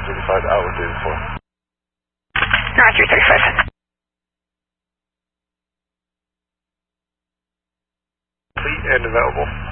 35 outward data 4. Roger, 35. Complete and available.